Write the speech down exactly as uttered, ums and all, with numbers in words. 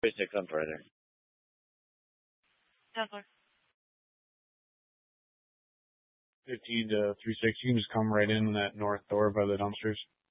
thirty-six on further. Tesla. fifteen to three six. You can just come right in that north door by the dumpsters.